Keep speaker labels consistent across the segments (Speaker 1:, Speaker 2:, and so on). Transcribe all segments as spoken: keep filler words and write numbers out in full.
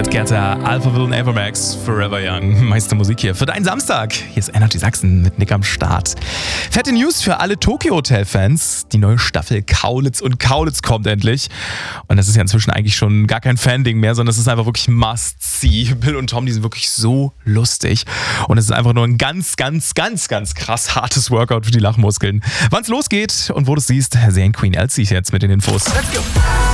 Speaker 1: David Guetta, Alphaville und Avermax, Forever Young. Meiste Musik hier für deinen Samstag. Hier ist Energy Sachsen mit Nick am Start. Fette News für alle Tokyo Hotel Fans. Die neue Staffel Kaulitz und Kaulitz kommt endlich. Und das ist ja inzwischen eigentlich schon gar kein Fan-Ding mehr, sondern es ist einfach wirklich Must-See. Bill und Tom, die sind wirklich so lustig. Und es ist einfach nur ein ganz, ganz, ganz, ganz krass hartes Workout für die Lachmuskeln. Wann es losgeht und wo du es siehst, sehen Queen Elsie jetzt mit den Infos.
Speaker 2: Let's go!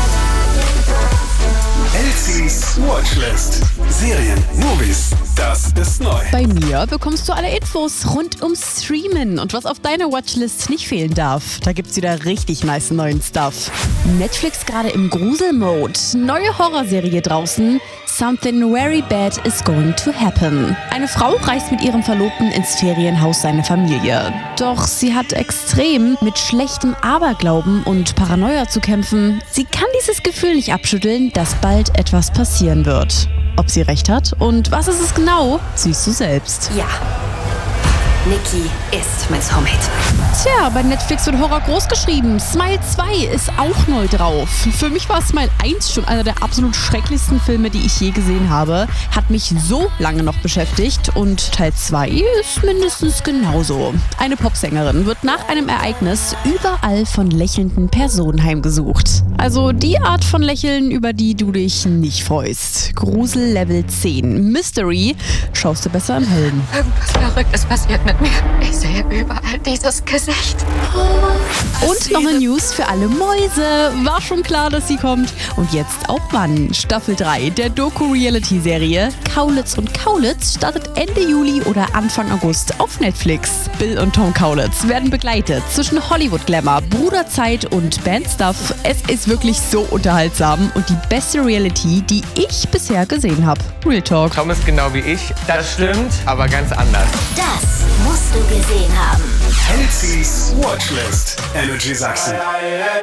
Speaker 2: Elsie's Watchlist. Serien, Movies, das ist neu.
Speaker 3: Bei mir bekommst du alle Infos rund ums Streamen und was auf deiner Watchlist nicht fehlen darf. Da gibt's wieder richtig nice neuen Stuff. Netflix gerade im Grusel-Mode. Neue Horrorserie draußen. Something very bad is going to happen. Eine Frau reist mit ihrem Verlobten ins Ferienhaus seiner Familie. Doch sie hat extrem mit schlechtem Aberglauben und Paranoia zu kämpfen. Sie kann dieses Gefühl nicht abschütteln, dass bald etwas passieren wird. Ob sie recht hat und was ist es genau, siehst du selbst.
Speaker 4: Ja. Nikki ist mein Soulmate.
Speaker 3: Tja, bei Netflix wird Horror großgeschrieben. Smile zwei ist auch neu drauf. Für mich war Smile eins schon einer der absolut schrecklichsten Filme, die ich je gesehen habe. Hat mich so lange noch beschäftigt und Teil zwei ist mindestens genauso. Eine Popsängerin wird nach einem Ereignis überall von lächelnden Personen heimgesucht. Also die Art von Lächeln, über die du dich nicht freust. Grusel Level zehn. Mystery schaust du besser im Hellen.
Speaker 4: Irgendwas Verrücktes passiert mit mir. Ich sehe überall dieses Gesicht.
Speaker 3: Und noch eine News für alle Mäuse. War schon klar, dass sie kommt. Und jetzt auch wann? Staffel drei der Doku-Reality-Serie Kaulitz und Kaulitz startet Ende Juli oder Anfang August auf Netflix. Bill und Tom Kaulitz werden begleitet zwischen Hollywood-Glamour, Bruderzeit und Bandstuff. Es ist wirklich so unterhaltsam und die beste Reality, die ich bisher gesehen habe. Real Talk.
Speaker 5: Tom ist genau wie ich. Das stimmt, aber ganz anders.
Speaker 6: Das musst du gesehen haben.
Speaker 2: Elsie's Watchlist. Energy Sachsen.